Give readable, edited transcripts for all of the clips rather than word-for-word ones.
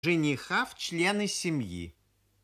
Жениха в члены семьи.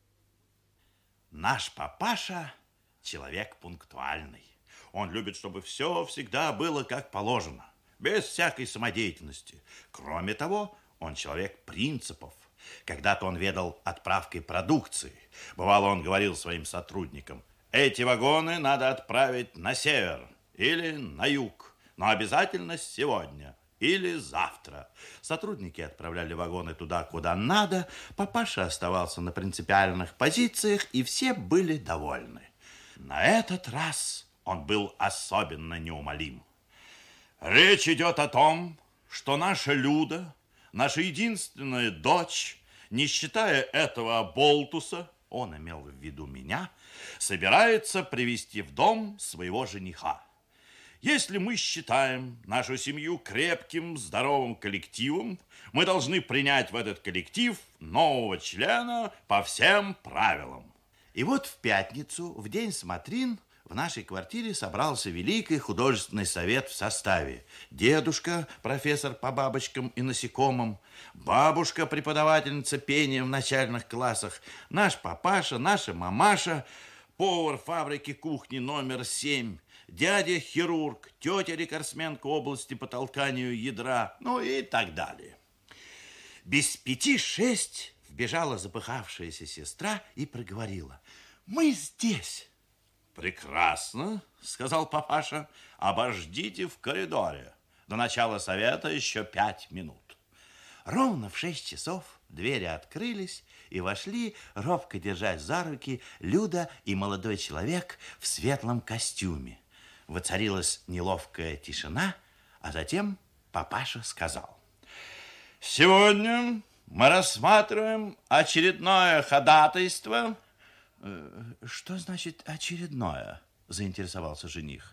Наш папаша человек пунктуальный. Он любит, чтобы все всегда было как положено, без всякой самодеятельности. Кроме того, он человек принципов. Когда-то он ведал отправкой продукции. Бывало, он говорил своим сотрудникам: эти вагоны надо отправить на север или на юг, но обязательно сегодня или завтра. Сотрудники отправляли вагоны туда, куда надо. Папаша оставался на принципиальных позициях, и все были довольны. На этот раз он был особенно неумолим. Речь идет о том, что наша Люда, наша единственная дочь, не считая этого оболтуса, он имел в виду меня, собирается привести в дом своего жениха. Если мы считаем нашу семью крепким, здоровым коллективом, мы должны принять в этот коллектив нового члена по всем правилам. И вот в пятницу, в день смотрин, в нашей квартире собрался великий художественный совет в составе: дедушка, профессор по бабочкам и насекомым, бабушка, преподавательница пения в начальных классах, наш папаша, наша мамаша, повар фабрики кухни номер 7, дядя хирург, тетя рекордсменка области по толканию ядра, ну и так далее. Без 5-6 вбежала запыхавшаяся сестра и проговорила: мы здесь. Прекрасно, сказал папаша, обождите в коридоре. До начала совета еще 5 минут. Ровно в 6 часов двери открылись, и вошли, робко держась за руки, Люда и молодой человек в светлом костюме. Воцарилась неловкая тишина, а затем папаша сказал: сегодня мы рассматриваем очередное ходатайство. Что значит очередное? Заинтересовался жених.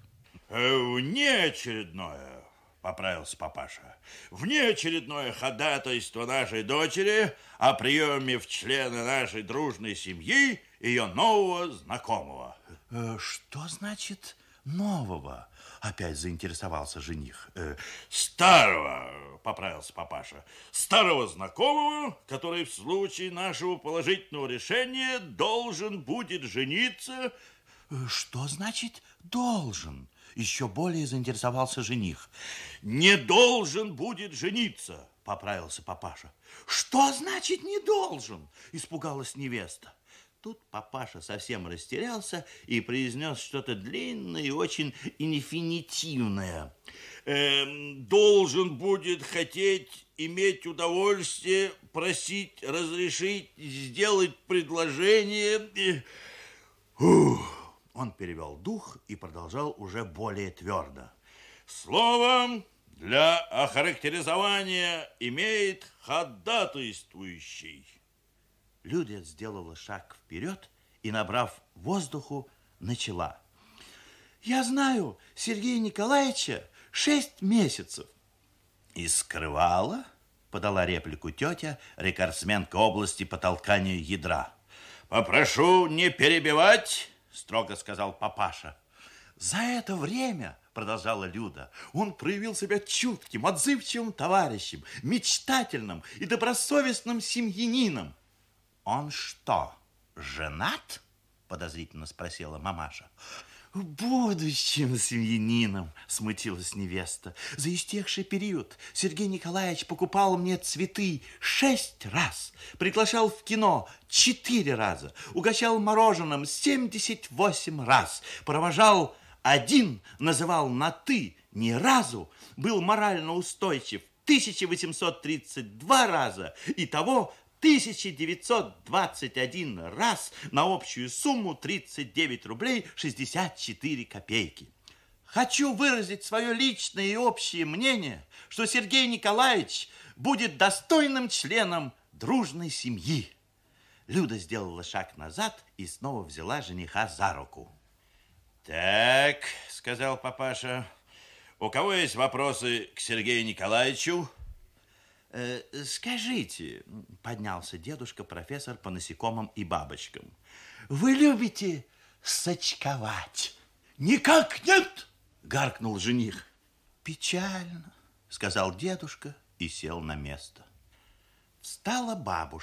Внеочередное, поправился папаша. Внеочередное ходатайство нашей дочери о приеме в члены нашей дружной семьи ее нового знакомого. Что значит нового? Опять заинтересовался жених. Старого, поправился папаша. Старого знакомого, который в случае нашего положительного решения должен будет жениться. Что значит должен? Еще более заинтересовался жених. Не должен будет жениться, поправился папаша. Что значит не должен? Испугалась невеста. Тут папаша совсем растерялся и произнес что-то длинное и очень инфинитивное. Должен будет хотеть, иметь удовольствие, просить, разрешить, сделать предложение. Он перевел дух и продолжал уже более твердо. Слово для охарактеризования имеет ходатайствующий. Люда сделала шаг вперед и, набрав воздуху, начала. Я знаю Сергея Николаевича 6 месяцев. И скрывала, подала реплику тетя, рекордсменка области по толканию ядра. Попрошу не перебивать, строго сказал папаша. За это время, продолжала Люда, он проявил себя чутким, отзывчивым товарищем, мечтательным и добросовестным семьянином. Он что, женат? Подозрительно спросила мамаша. Будущим семьянином, смутилась невеста. За истекший период Сергей Николаевич покупал мне цветы 6 раз, приглашал в кино 4 раза, угощал мороженым 78 раз, провожал 1, называл на «ты» ни разу, был морально устойчив 1832 раза, итого 1921 раз на общую сумму 39 рублей 64 копейки. Хочу выразить свое личное и общее мнение, что Сергей Николаевич будет достойным членом дружной семьи. Люда сделала шаг назад и снова взяла жениха за руку. Так, сказал папаша, у кого есть вопросы к Сергею Николаевичу? Скажите, поднялся дедушка, профессор по насекомым и бабочкам, вы любите сочковать? Никак нет, гаркнул жених. Печально, сказал дедушка и сел на место. Встала бабушка.